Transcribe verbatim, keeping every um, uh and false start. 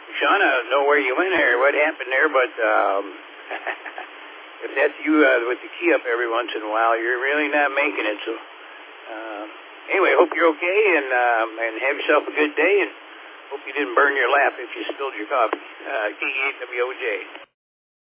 Sean, I don't know where you went there, what happened there, but um, if that's you uh, with the key up every once in a while, you're really not making it. So uh, anyway, hope you're okay, and um, and have yourself a good day, and hope you didn't burn your lap if you spilled your coffee. Uh, K E eight W O J.